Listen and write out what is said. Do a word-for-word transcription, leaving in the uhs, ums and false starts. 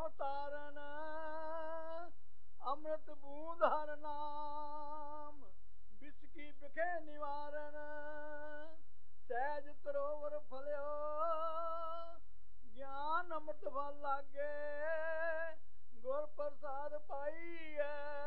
ਤਾਰਨ ਅੰਮ੍ਰਿਤ ਬੂੰਦ ਹਰ ਨਾਮ ਬਿਸਕੀ ਬਿਖੇ ਨਿਵਾਰਨ ਸਹਿਜ ਤਰੋਵਰ ਫਲਿਓ ਗਿਆਨ ਅੰਮ੍ਰਿਤ ਫਲ ਲਾਗੇ ਗੁਰ ਪ੍ਰਸਾਦ ਪਾਈਐ